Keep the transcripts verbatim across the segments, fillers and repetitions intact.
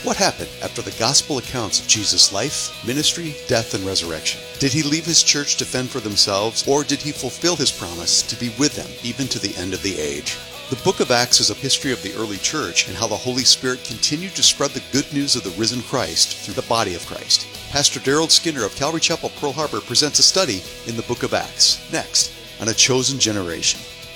What happened after the gospel accounts of Jesus' life, ministry, death, and resurrection? Did he leave his church to fend for themselves, or did he fulfill his promise to be with them even to the end of the age? The book of Acts is a history of the early church and how the Holy Spirit continued to spread the good news of the risen Christ through the body of Christ. Pastor Daryl Skinner of Calvary Chapel, Pearl Harbor presents a study in the book of Acts, next on A Chosen Generation.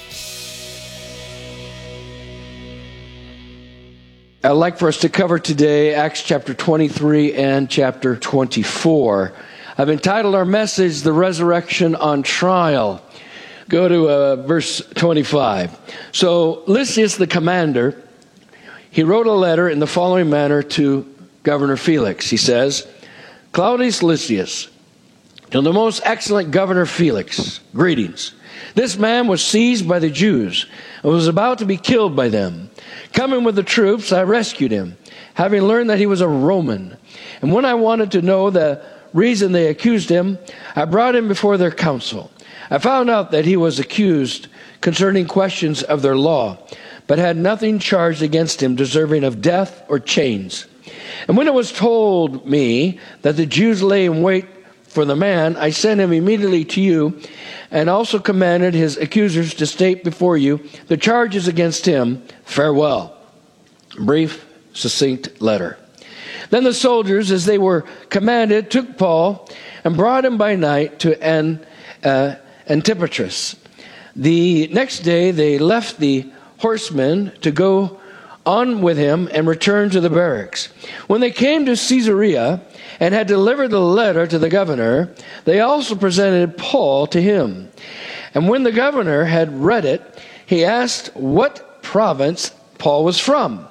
I'd like for us to cover today Acts chapter twenty-three and chapter twenty-four. I've entitled our message, The Resurrection on Trial. Go to uh, verse twenty-five. So Lysias the commander, he wrote a letter in the following manner to Governor Felix. He says, Claudius Lysias, to the most excellent Governor Felix, greetings. This man was seized by the Jews and was about to be killed by them. Coming with the troops, I rescued him, having learned that he was a Roman. And when I wanted to know the reason they accused him, I brought him before their council. I found out that he was accused concerning questions of their law, but had nothing charged against him deserving of death or chains. And when it was told me that the Jews lay in wait for the man, I sent him immediately to you, and also commanded his accusers to state before you the charges against him. Farewell. Brief, succinct letter. Then the soldiers, as they were commanded, took Paul and brought him by night to An, uh, Antipatris. The next day they left the horsemen to go on with him and returned to the barracks. When they came to Caesarea and had delivered the letter to the governor, they also presented Paul to him. And when the governor had read it, he asked what province Paul was from.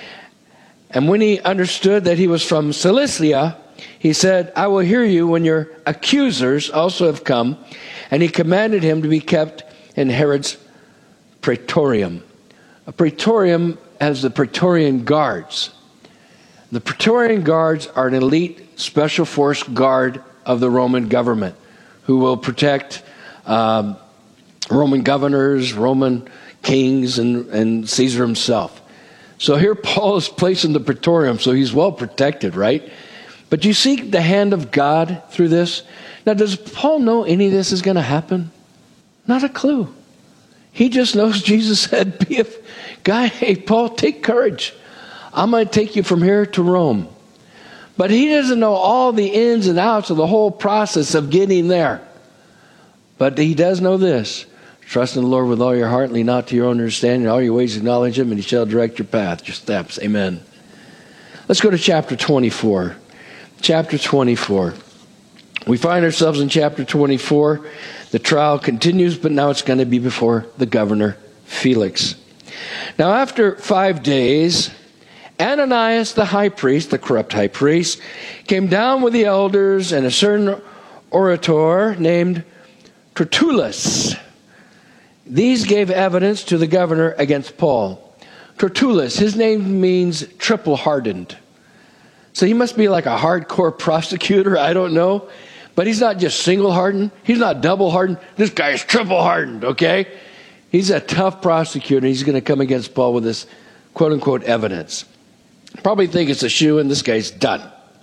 And when he understood that he was from Cilicia, he said, I will hear you when your accusers also have come. And he commanded him to be kept in Herod's praetorium. A praetorium has the Praetorian Guards. The Praetorian Guards are an elite special force guard of the Roman government who will protect um, Roman governors, Roman kings, and, and Caesar himself. So here Paul is placed in the Praetorium, so he's well protected, right? But you see the hand of God through this? Now, does Paul know any of this is going to happen? Not a clue. He just knows Jesus said, be a guy, hey, Paul, take courage. I'm going to take you from here to Rome. But he doesn't know all the ins and outs of the whole process of getting there. But he does know this. Trust in the Lord with all your heart, lean not to your own understanding. In all your ways acknowledge him, and he shall direct your path, your steps. Amen. Let's go to chapter twenty-four. Chapter twenty-four. We find ourselves in chapter twenty-four. The trial continues, but now it's going to be before the governor, Felix. Now, after five days, Ananias the high priest, the corrupt high priest, came down with the elders and a certain orator named Tertullus. These gave evidence to the governor against Paul. Tertullus, his name means triple hardened. So he must be like a hardcore prosecutor, I don't know. But he's not just single hardened. He's not double hardened. This guy is triple hardened, okay? He's a tough prosecutor. He's going to come against Paul with this quote-unquote evidence. Probably think it's a shoe and this guy's done.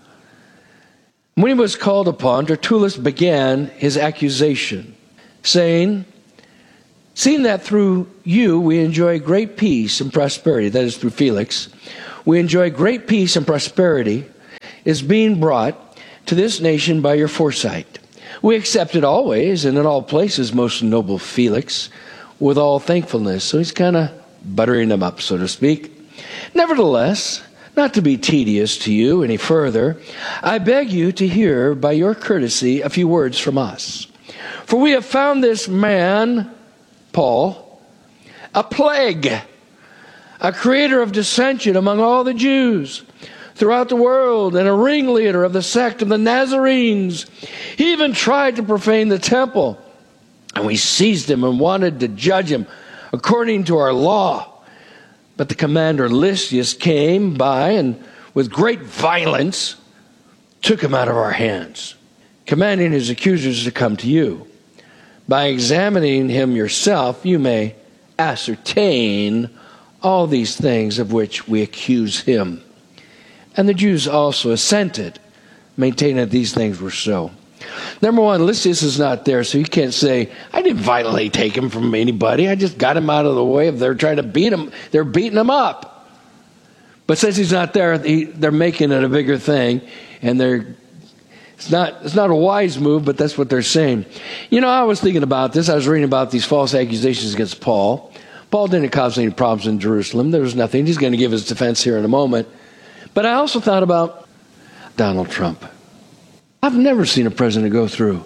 When he was called upon, Tertullus began his accusation, saying, seeing that through you we enjoy great peace and prosperity, that is through Felix, we enjoy great peace and prosperity is being brought to this nation by your foresight. We accept it always and in all places, most noble Felix, with all thankfulness. So he's kind of buttering them up, so to speak. Nevertheless, not to be tedious to you any further, I beg you to hear by your courtesy a few words from us. For we have found this man, Paul, a plague, a creator of dissension among all the Jews throughout the world, and a ringleader of the sect of the Nazarenes. He even tried to profane the temple, and we seized him and wanted to judge him according to our law. But the commander Lysias came by and with great violence took him out of our hands, commanding his accusers to come to you. By examining him yourself, you may ascertain all these things of which we accuse him. And the Jews also assented, maintaining that these things were so. Number one, Lysias is not there, so you can't say, I didn't violently take him from anybody. I just got him out of the way. If they're trying to beat him, they're beating him up. But since he's not there, he, they're making it a bigger thing, and they're it's not it's not a wise move, but that's what they're saying. You know, I was thinking about this. I was reading about these false accusations against Paul. Paul didn't cause any problems in Jerusalem. There was nothing. He's going to give his defense here in a moment. But I also thought about Donald Trump. I've never seen a president go through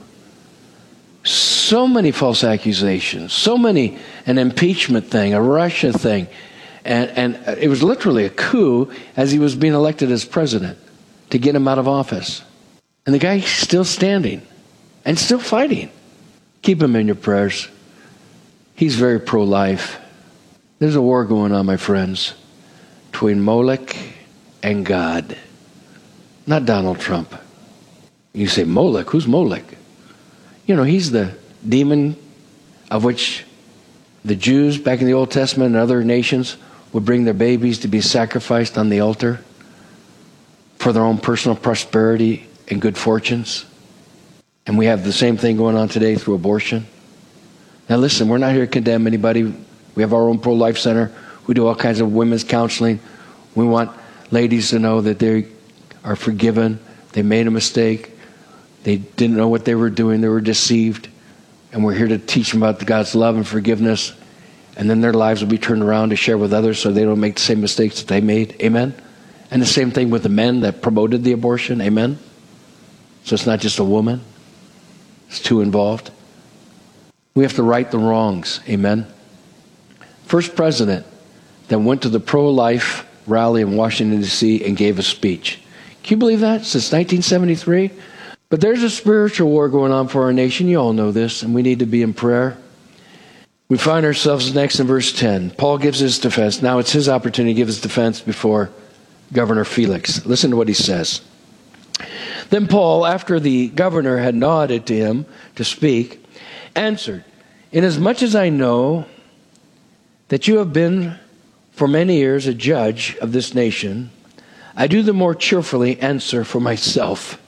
so many false accusations, so many, an impeachment thing, a Russia thing, and, and it was literally a coup as he was being elected as president to get him out of office. And the guy's still standing and still fighting. Keep him in your prayers. He's very pro-life. There's a war going on, my friends, between Molech and God, not Donald Trump. You say, Molech? Who's Molech? You know, he's the demon of which the Jews back in the Old Testament and other nations would bring their babies to be sacrificed on the altar for their own personal prosperity and good fortunes. And we have the same thing going on today through abortion. Now listen, we're not here to condemn anybody. We have our own pro-life center. We do all kinds of women's counseling. We want ladies to know that they are forgiven. They made a mistake. They didn't know what they were doing. They were deceived. And we're here to teach them about God's love and forgiveness. And then their lives will be turned around to share with others so they don't make the same mistakes that they made. Amen? And the same thing with the men that promoted the abortion. Amen? So it's not just a woman. It's two involved. We have to right the wrongs. Amen? First president that went to the pro-life rally in Washington, D C and gave a speech. Can you believe that? Since nineteen seventy-three? But there's a spiritual war going on for our nation. You all know this, and we need to be in prayer. We find ourselves next in verse ten. Paul gives his defense. Now it's his opportunity to give his defense before Governor Felix. Listen to what he says. Then Paul, after the governor had nodded to him to speak, answered, Inasmuch as I know that you have been for many years a judge of this nation, I do the more cheerfully answer for myself.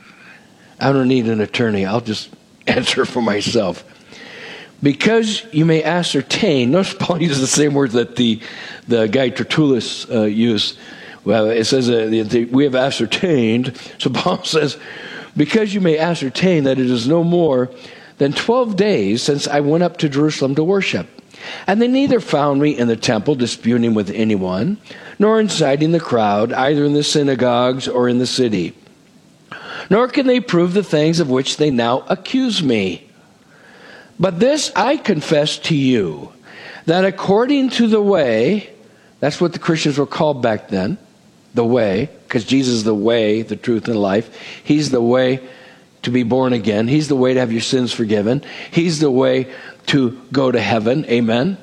I don't need an attorney. I'll just answer for myself. Because you may ascertain, notice Paul uses the same words that the, the guy Tertullus uh, used. Well, it says uh, the, the, we have ascertained. So Paul says, because you may ascertain that it is no more than twelve days since I went up to Jerusalem to worship. And they neither found me in the temple disputing with anyone, nor inciting the crowd, either in the synagogues or in the city. Nor can they prove the things of which they now accuse me. But this I confess to you, that according to the way, that's what the Christians were called back then, the way, because Jesus is the way, the truth, and life. He's the way to be born again. He's the way to have your sins forgiven. He's the way to go to heaven. Amen.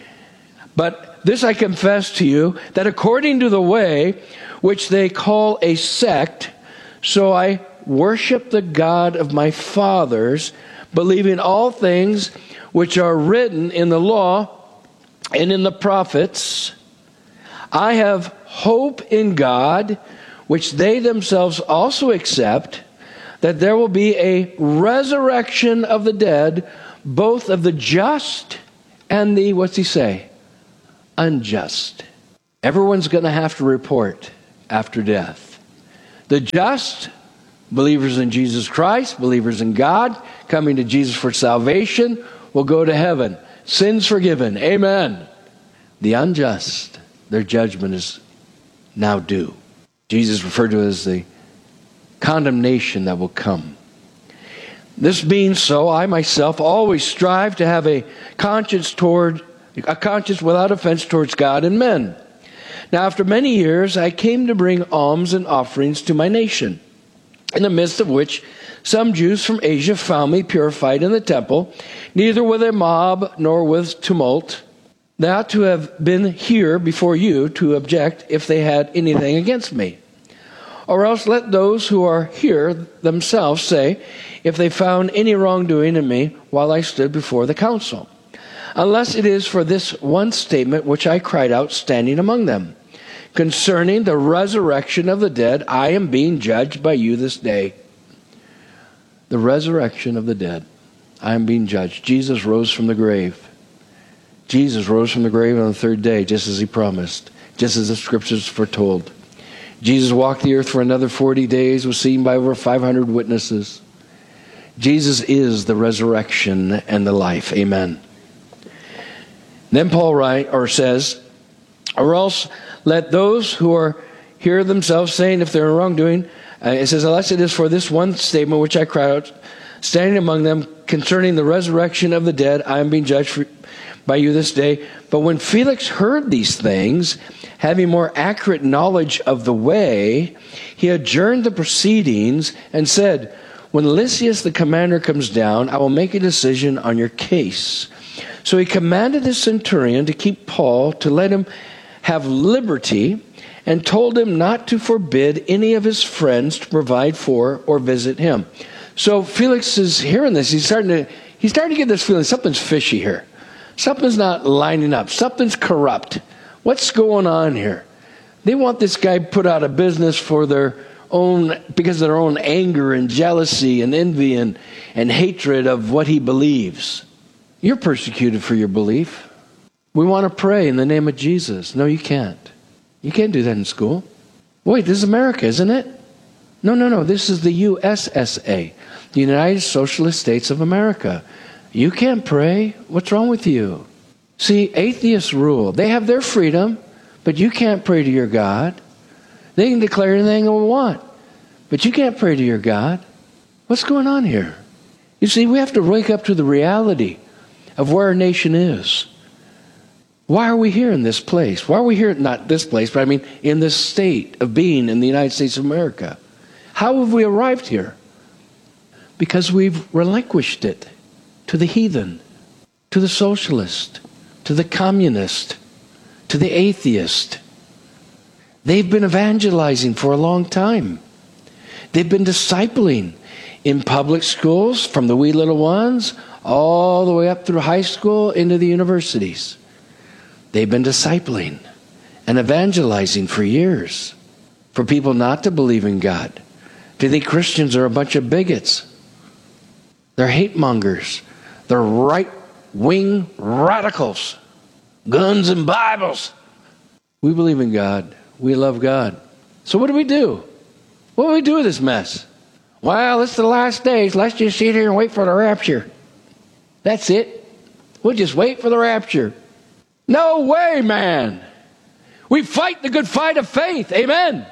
But this I confess to you, that according to the way which they call a sect, so I worship the God of my fathers, believing all things which are written in the law and in the prophets. I have hope in God, which they themselves also accept, that there will be a resurrection of the dead, both of the just and the, what's he say? Unjust. Everyone's going to have to report after death. The just, believers in Jesus Christ, believers in God, coming to Jesus for salvation, will go to heaven. Sins forgiven. Amen. The unjust, their judgment is now due. Jesus referred to it as the condemnation that will come. This being so, I myself always strive to have a conscience toward a conscience without offense towards God and men. Now, after many years, I came to bring alms and offerings to my nation, in the midst of which some Jews from Asia found me purified in the temple, neither with a mob nor with tumult, not to have been here before you to object if they had anything against me. Or else let those who are here themselves say if they found any wrongdoing in me while I stood before the council, unless it is for this one statement which I cried out standing among them. concerning the resurrection of the dead, I am being judged by you this day. The resurrection of the dead. I am being judged. Jesus rose from the grave. Jesus rose from the grave on the third day, just as he promised, just as the scriptures foretold. Jesus walked the earth for another forty days, was seen by over five hundred witnesses. Jesus is the resurrection and the life. Amen. Then Paul writes, or says, or else let those who are here themselves saying if they're in wrongdoing, uh, it says, unless it is for this one statement which I cry out, standing among them concerning the resurrection of the dead, I am being judged for, by you this day. But when Felix heard these things, having more accurate knowledge of the way, he adjourned the proceedings and said, when Lysias the commander comes down, I will make a decision on your case. So he commanded the centurion to keep Paul, to let him have liberty, and told him not to forbid any of his friends to provide for or visit him. So Felix is hearing this. He's starting to he's starting to get this feeling something's fishy here. Something's not lining up. Something's corrupt. What's going on here? They want this guy put out of business for their own, because of their own anger and jealousy and envy and, and hatred of what he believes. You're persecuted for your belief. We want to pray in the name of Jesus. No, you can't. You can't do that in school. Wait, this is America, isn't it? No, no, no. This is the U S S A, the United Socialist States of America. You can't pray. What's wrong with you? See, atheists rule. They have their freedom, but you can't pray to your God. They can declare anything they want, but you can't pray to your God. What's going on here? You see, we have to wake up to the reality of where our nation is. Why are we here in this place? Why are we here, not this place, but I mean in this state of being in the United States of America? How have we arrived here? Because we've relinquished it to the heathen, to the socialist, to the communist, to the atheist. They've been evangelizing for a long time. They've been discipling in public schools, from the wee little ones all the way up through high school into the universities. They've been discipling and evangelizing for years for people not to believe in God. To think Christians are a bunch of bigots. They're hate mongers. They're right-wing radicals. Guns and Bibles. We believe in God. We love God. So what do we do? What do we do with this mess? Well, it's the last days. Let's just sit here and wait for the rapture. That's it. We'll just wait for the rapture. No way, man. We fight the good fight of faith. Amen.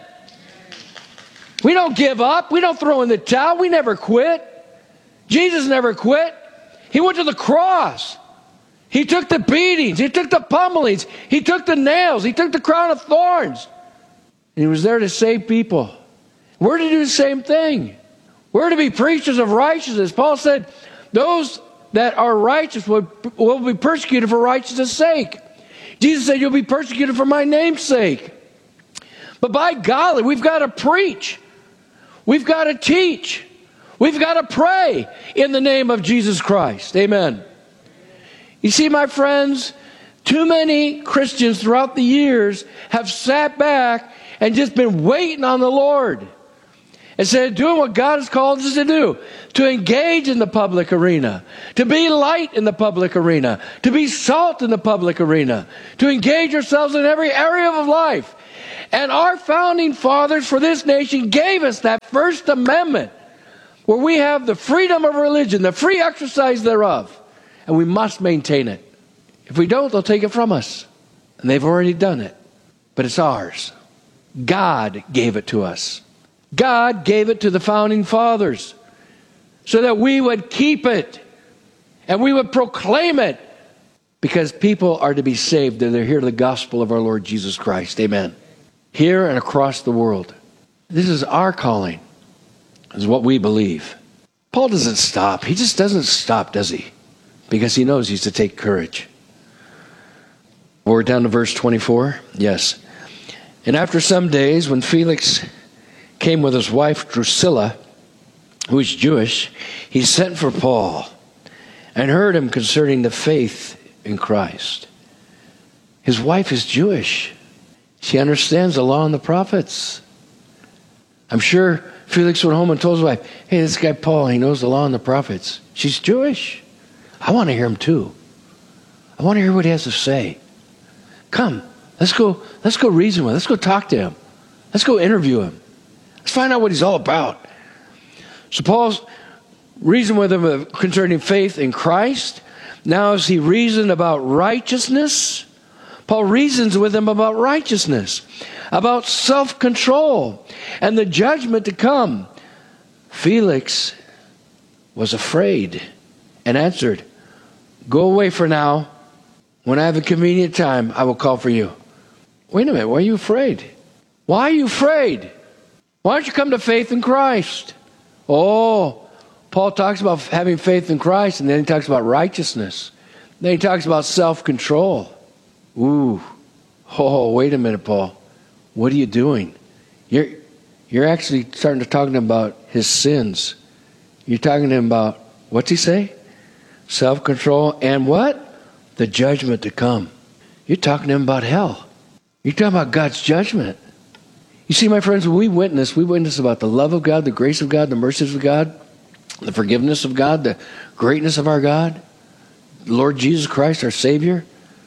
We don't give up. We don't throw in the towel. We never quit. Jesus never quit. He went to the cross. He took the beatings. He took the pummelings. He took the nails. He took the crown of thorns. And he was there to save people. We're to do the same thing. We're to be preachers of righteousness. Paul said, those that are righteous will, will be persecuted for righteousness' sake. Jesus said, you'll be persecuted for my name's sake. But by golly, we've got to preach. We've got to teach. We've got to pray in the name of Jesus Christ. Amen. You see, my friends, too many Christians throughout the years have sat back and just been waiting on the Lord. Instead of doing what God has called us to do, to engage in the public arena, to be light in the public arena, to be salt in the public arena, to engage ourselves in every area of life. And our founding fathers for this nation gave us that First Amendment where we have the freedom of religion, the free exercise thereof, and we must maintain it. If we don't, they'll take it from us. And they've already done it. But it's ours. God gave it to us. God gave it to the founding fathers so that we would keep it and we would proclaim it, because people are to be saved and they're here to the gospel of our Lord Jesus Christ. Amen. Here and across the world. This is our calling. This is what we believe. Paul doesn't stop. He just doesn't stop, does he? Because he knows he's to take courage. We're down to verse twenty-four. Yes. And after some days, when Felix came with his wife Drusilla, who is Jewish, he sent for Paul and heard him concerning the faith in Christ. His wife is Jewish. She understands the law and the prophets. I'm sure Felix went home and told his wife, hey, this guy Paul, he knows the law and the prophets. She's Jewish. I want to hear him too. I want to hear what he has to say. Come, let's go, let's go reason with him. Let's go talk to him. Let's go interview him. Let's find out what he's all about. So Paul's reasoned with him concerning faith in Christ. Now as he reasoned about righteousness, Paul reasons with him about righteousness, about self-control, and the judgment to come. Felix was afraid and answered, go away for now. When I have a convenient time, I will call for you. Wait a minute, why are you afraid? Why are you afraid? Why don't you come to faith in Christ? Oh, Paul talks about having faith in Christ, and then he talks about righteousness. Then he talks about self-control. Ooh, oh, wait a minute, Paul. What are you doing? You're, you're actually starting to talk to him about his sins. You're talking to him about, what's he say? Self-control and what? The judgment to come. You're talking to him about hell. You're talking about God's judgment. You see, my friends, when we witness, we witness about the love of God, the grace of God, the mercies of God, the forgiveness of God, the greatness of our God, Lord Jesus Christ, our Savior.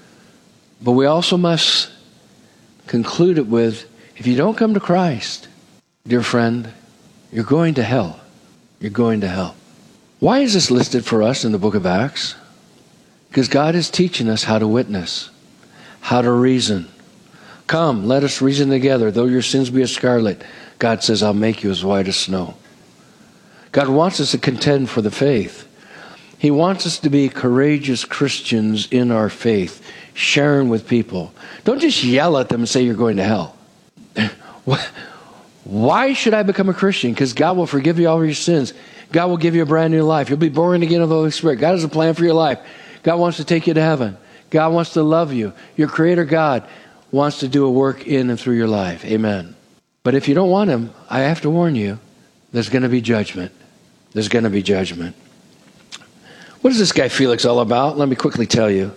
But we also must conclude it with, if you don't come to Christ, dear friend, you're going to hell. You're going to hell. Why is this listed for us in the book of Acts? Because God is teaching us how to witness, how to reason. Come, let us reason together. Though your sins be as scarlet, God says, I'll make you as white as snow. God wants us to contend for the faith. He wants us to be courageous Christians in our faith, sharing with people. Don't just yell at them and say you're going to hell. Why should I become a Christian? Because God will forgive you all of your sins. God will give you a brand new life. You'll be born again of the Holy Spirit. God has a plan for your life. God wants to take you to heaven. God wants to love you. Your Creator God wants to do a work in and through your life. Amen. But if you don't want Him, I have to warn you, there's going to be judgment. There's going to be judgment. What is this guy Felix all about? Let me quickly tell you.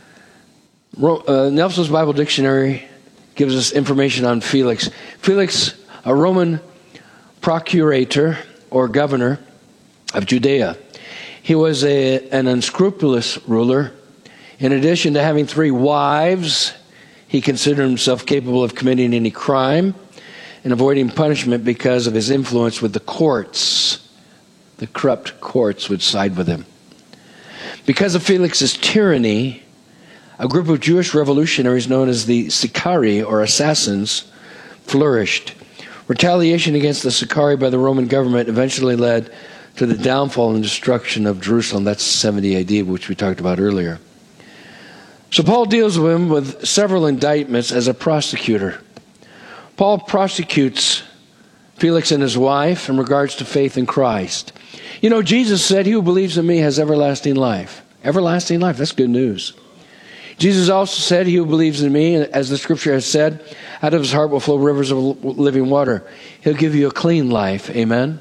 Uh, Nelson's Bible Dictionary gives us information on Felix. Felix, a Roman procurator or governor of Judea. He was a, an unscrupulous ruler. In addition to having three wives, he considered himself capable of committing any crime and avoiding punishment because of his influence with the courts. The corrupt courts would side with him. Because of Felix's tyranny, a group of Jewish revolutionaries known as the Sicarii, or assassins, flourished. Retaliation against the Sicarii by the Roman government eventually led to the downfall and destruction of Jerusalem. That's seventy A D, which we talked about earlier. So Paul deals with him with several indictments as a prosecutor. Paul prosecutes Felix and his wife in regards to faith in Christ. You know, Jesus said, he who believes in me has everlasting life. Everlasting life, that's good news. Jesus also said, he who believes in me, as the scripture has said, out of his heart will flow rivers of living water. He'll give you a clean life. Amen.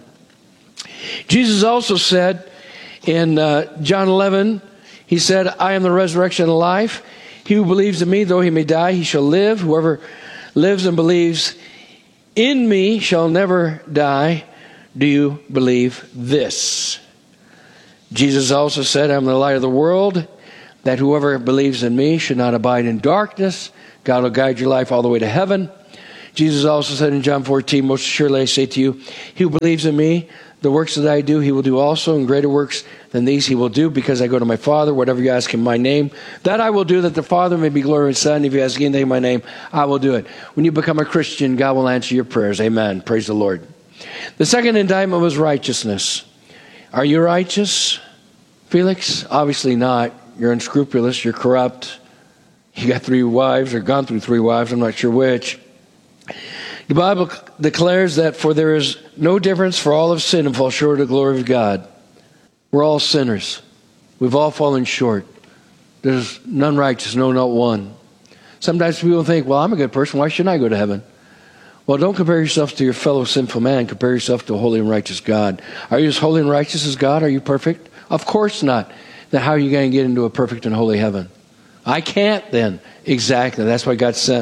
Jesus also said in uh, John eleven, he said, I am the resurrection and life. He who believes in me, though he may die, he shall live. Whoever lives and believes in me shall never die. Do you believe this? Jesus also said, I am the light of the world, that whoever believes in me should not abide in darkness. God will guide your life all the way to heaven. Jesus also said in John fourteen, most surely I say to you, he who believes in me, the works that I do, he will do also, and greater works than these he will do, because I go to my Father. Whatever you ask in my name, that I will do, that the Father may be glorified in the Son. If you ask anything in my name, I will do it. When you become a Christian, God will answer your prayers. Amen. Praise the Lord. The second indictment was righteousness. Are you righteous, Felix? Obviously not. You're unscrupulous. You're corrupt. You got three wives, or gone through three wives. I'm not sure which. The Bible declares that for there is no difference, for all have sinned and fall short of the glory of God. We're all sinners. We've all fallen short. There's none righteous, no, not one. Sometimes people think, well, I'm a good person. Why shouldn't I go to heaven? Well, don't compare yourself to your fellow sinful man. Compare yourself to a holy and righteous God. Are you as holy and righteous as God? Are you perfect? Of course not. Then how are you going to get into a perfect and holy heaven? I can't then. Exactly. That's why God sent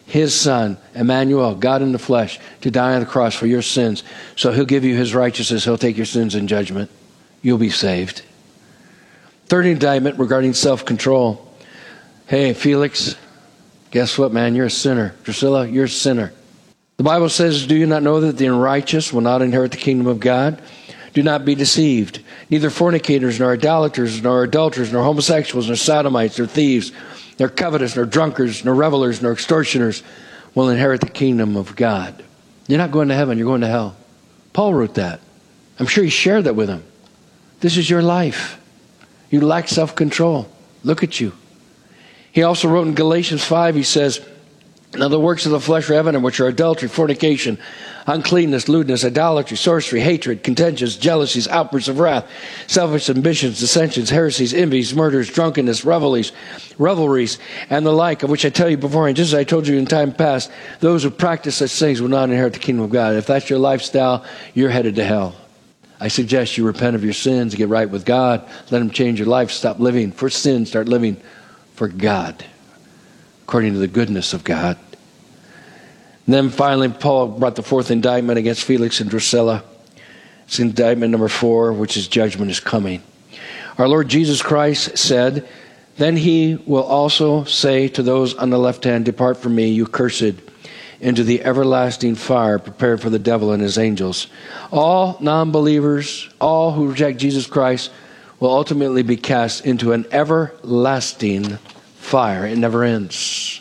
his Son, Emmanuel, God in the flesh, to die on the cross for your sins. So he'll give you his righteousness. He'll take your sins in judgment. You'll be saved. Third indictment regarding self-control. Hey, Felix, guess what, man? You're a sinner. Drusilla, you're a sinner. The Bible says, do you not know that the unrighteous will not inherit the kingdom of God? Do not be deceived. Neither fornicators, nor idolaters, nor adulterers, nor homosexuals, nor sodomites, nor thieves, nor covetous, nor drunkards, nor revelers, nor extortioners will inherit the kingdom of God. You're not going to heaven, you're going to hell. Paul wrote that. I'm sure he shared that with them. This is your life. You lack self-control. Look at you. He also wrote in Galatians five, he says, now the works of the flesh are evident, which are adultery, fornication, uncleanness, lewdness, idolatry, sorcery, hatred, contentions, jealousies, outbursts of wrath, selfish ambitions, dissensions, heresies, envies, murders, drunkenness, revelries, revelries, and the like, of which I tell you beforehand, just as I told you in time past, those who practice such things will not inherit the kingdom of God. If that's your lifestyle, you're headed to hell. I suggest you repent of your sins, get right with God, let him change your life, stop living for sin, start living for God, according to the goodness of God. And then finally, Paul brought the fourth indictment against Felix and Drusilla. It's indictment number four, which is judgment is coming. Our Lord Jesus Christ said, then he will also say to those on the left hand, depart from me, you cursed, into the everlasting fire prepared for the devil and his angels. All non-believers, all who reject Jesus Christ, will ultimately be cast into an everlasting fire. It never ends.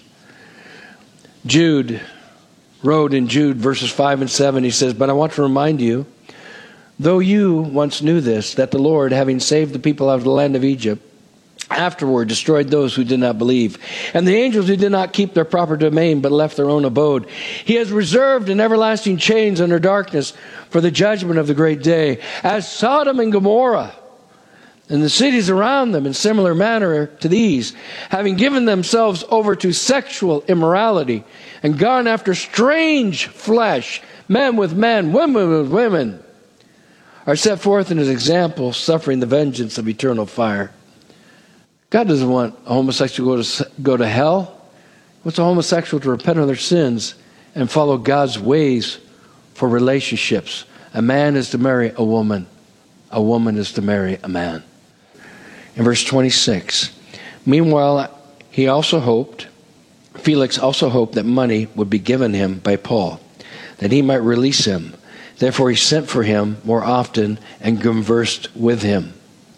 Jude wrote in Jude verses five and seven, he says, but I want to remind you, though you once knew this, that the Lord, having saved the people out of the land of Egypt, afterward destroyed those who did not believe. And the angels who did not keep their proper domain, but left their own abode. He has reserved in everlasting chains under darkness for the judgment of the great day, as Sodom and Gomorrah and the cities around them in similar manner to these, having given themselves over to sexual immorality and gone after strange flesh, men with men, women with women, are set forth in his example, suffering the vengeance of eternal fire. God doesn't want a homosexual to go to, go to hell. He wants a homosexual to repent of their sins and follow God's ways for relationships. A man is to marry a woman. A woman is to marry a man. In verse twenty-six, meanwhile, he also hoped, Felix also hoped that money would be given him by Paul, that he might release him. Therefore he sent for him more often and conversed with him.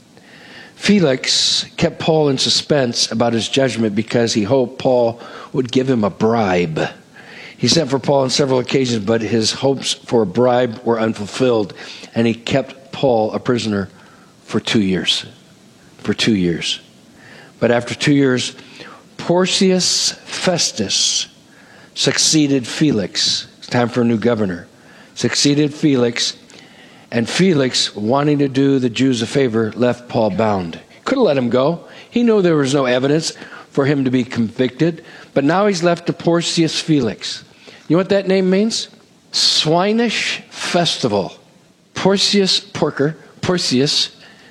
Felix kept Paul in suspense about his judgment because he hoped Paul would give him a bribe. He sent for Paul on several occasions, but his hopes for a bribe were unfulfilled, and he kept Paul a prisoner for two years. For two years. But after two years, Porcius Festus succeeded Felix. It's time for a new governor. Succeeded Felix, and Felix, wanting to do the Jews a favor, left Paul bound. Could have let him go. He knew there was no evidence for him to be convicted, but now he's left to Porcius Felix. You know what that name means? Swinish Festival. Porcius Porker, Porcius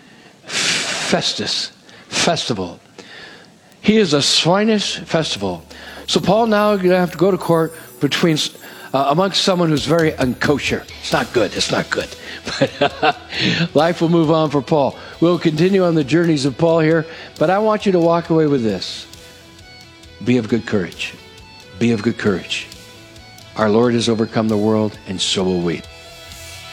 Festus Festival. He is a swinish festival. So Paul now is going to have to go to court between uh, amongst someone who's very unkosher. It's not good. It's not good. But life will move on for Paul. We'll continue on the journeys of Paul here, but I want you to walk away with this. Be of good courage. Be of good courage. Our Lord has overcome the world, and so will we.